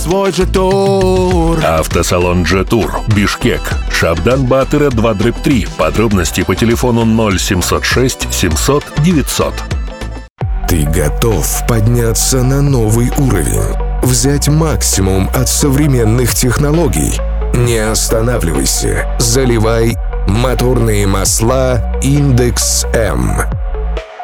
свой же тур. Автосалон Джетур, Бишкек, Шабдан-Батыра 2/3. Подробности по телефону 0706 700 900. Ты готов подняться на новый уровень? Взять максимум от современных технологий? Не останавливайся. Заливай моторные масла Индекс М.